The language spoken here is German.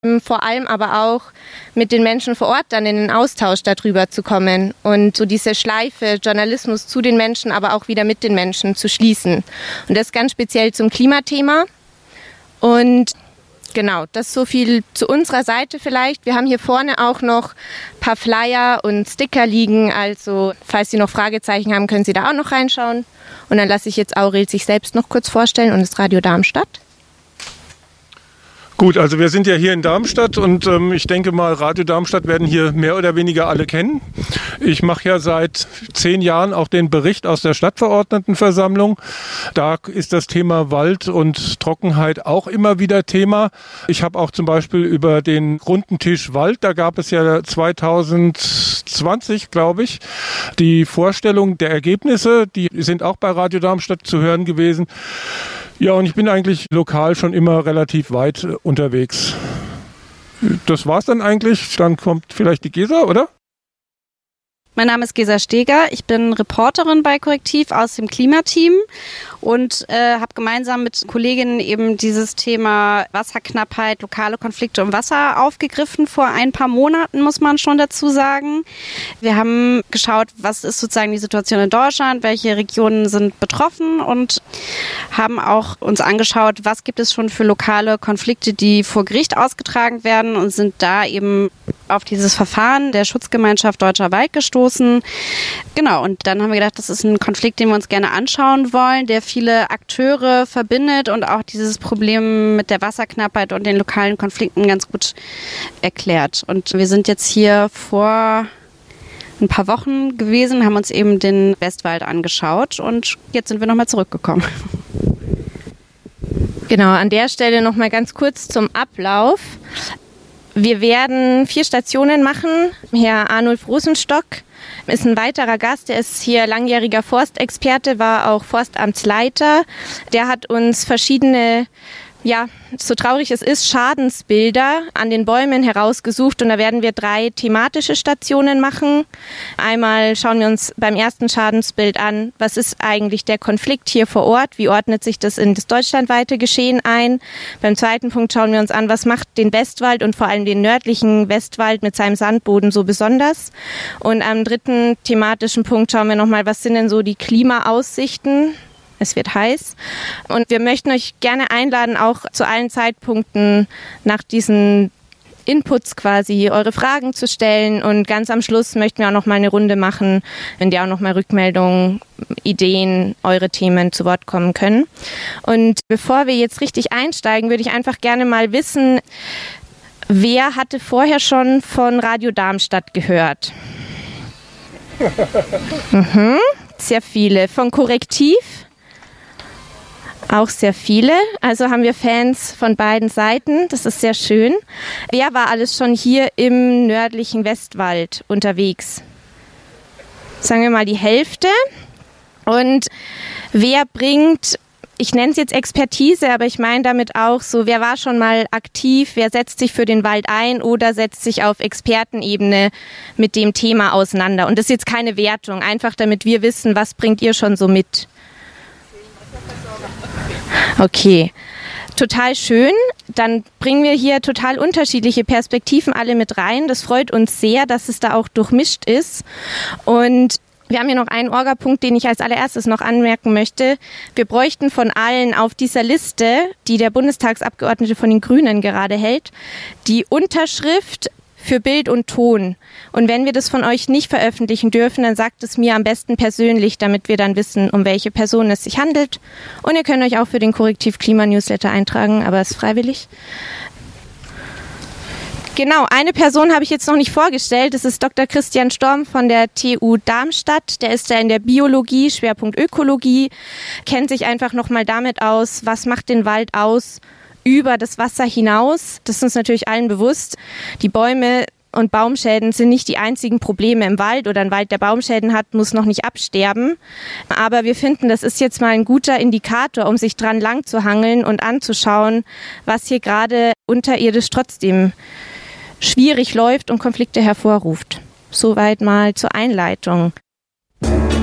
Vor allem aber auch mit den Menschen vor Ort dann in den Austausch darüber zu kommen und so diese Schleife Journalismus zu den Menschen, aber auch wieder mit den Menschen zu schließen. Und das ganz speziell zum Klimathema. Und genau, das so viel zu unserer Seite vielleicht. Wir haben hier vorne auch noch ein paar Flyer und Sticker liegen. Also falls Sie noch Fragezeichen haben, können Sie da auch noch reinschauen. Und dann lasse ich jetzt Aurel sich selbst noch kurz vorstellen und das Radio Darmstadt. Gut, also wir sind ja hier in Darmstadt und ich denke mal, Radio Darmstadt werden hier mehr oder weniger alle kennen. Ich mache ja seit 10 Jahren auch den Bericht aus der Stadtverordnetenversammlung. Da ist das Thema Wald und Trockenheit auch immer wieder Thema. Ich habe auch zum Beispiel über den runden Tisch Wald, da gab es ja 2020, glaube ich, die Vorstellung der Ergebnisse. Die sind auch bei Radio Darmstadt zu hören gewesen. Ja, und ich bin eigentlich lokal schon immer relativ weit unterwegs. Das war's dann eigentlich. Dann kommt vielleicht die Gesa, oder? Mein Name ist Gesa Steger. Ich bin Reporterin bei Korrektiv aus dem Klimateam und habe gemeinsam mit Kolleginnen eben dieses Thema Wasserknappheit, lokale Konflikte um Wasser aufgegriffen vor ein paar Monaten, muss man schon dazu sagen. Wir haben geschaut, was ist sozusagen die Situation in Deutschland, welche Regionen sind betroffen und haben auch uns angeschaut, was gibt es schon für lokale Konflikte, die vor Gericht ausgetragen werden und sind da eben auf dieses Verfahren der Schutzgemeinschaft Deutscher Wald gestoßen. Genau, und dann haben wir gedacht, das ist ein Konflikt, den wir uns gerne anschauen wollen, der viele Akteure verbindet und auch dieses Problem mit der Wasserknappheit und den lokalen Konflikten ganz gut erklärt. Und wir sind jetzt hier vor ein paar Wochen gewesen, haben uns eben den Westwald angeschaut und jetzt sind wir nochmal zurückgekommen. Genau, an der Stelle nochmal ganz kurz zum Ablauf. Wir werden 4 Stationen machen. Herr Arnulf Rosenstock ist ein weiterer Gast. Er ist hier langjähriger Forstexperte, war auch Forstamtsleiter. Der hat uns verschiedene, ja, so traurig es ist, Schadensbilder an den Bäumen herausgesucht und da werden wir 3 thematische Stationen machen. Einmal schauen wir uns beim ersten Schadensbild an, was ist eigentlich der Konflikt hier vor Ort, wie ordnet sich das in das deutschlandweite Geschehen ein. Beim zweiten Punkt schauen wir uns an, was macht den Westwald und vor allem den nördlichen Westwald mit seinem Sandboden so besonders. Und am dritten thematischen Punkt schauen wir nochmal, was sind denn so die Klimaaussichten. Es wird heiß und wir möchten euch gerne einladen, auch zu allen Zeitpunkten nach diesen Inputs quasi eure Fragen zu stellen und ganz am Schluss möchten wir auch noch mal eine Runde machen, in der auch noch mal Rückmeldungen, Ideen, eure Themen zu Wort kommen können. Und bevor wir jetzt richtig einsteigen, würde ich einfach gerne mal wissen, wer hatte vorher schon von Radio Darmstadt gehört? Sehr viele. Von Korrektiv? Auch sehr viele. Also haben wir Fans von beiden Seiten. Das ist sehr schön. Wer war alles schon hier im nördlichen Westwald unterwegs? Sagen wir mal die Hälfte. Und wer bringt, ich nenne es jetzt Expertise, aber ich meine damit auch so, wer war schon mal aktiv, wer setzt sich für den Wald ein oder setzt sich auf Expertenebene mit dem Thema auseinander? Und das ist jetzt keine Wertung, einfach damit wir wissen, was bringt ihr schon so mit? Okay, total schön. Dann bringen wir hier total unterschiedliche Perspektiven alle mit rein. Das freut uns sehr, dass es da auch durchmischt ist. Und wir haben hier noch einen Orga-Punkt, den ich als allererstes noch anmerken möchte. Wir bräuchten von allen auf dieser Liste, die der Bundestagsabgeordnete von den Grünen gerade hält, die Unterschrift für Bild und Ton. Und wenn wir das von euch nicht veröffentlichen dürfen, dann sagt es mir am besten persönlich, damit wir dann wissen, um welche Person es sich handelt. Und ihr könnt euch auch für den Korrektiv Klima Newsletter eintragen, aber es ist freiwillig. Genau, eine Person habe ich jetzt noch nicht vorgestellt. Das ist Dr. Christian Storm von der TU Darmstadt. Der ist ja in der Biologie, Schwerpunkt Ökologie, kennt sich einfach nochmal damit aus, was macht den Wald aus, über das Wasser hinaus. Das ist uns natürlich allen bewusst. Die Bäume und Baumschäden sind nicht die einzigen Probleme im Wald oder ein Wald, der Baumschäden hat, muss noch nicht absterben. Aber wir finden, das ist jetzt mal ein guter Indikator, um sich dran lang zu hangeln und anzuschauen, was hier gerade unterirdisch trotzdem schwierig läuft und Konflikte hervorruft. Soweit mal zur Einleitung.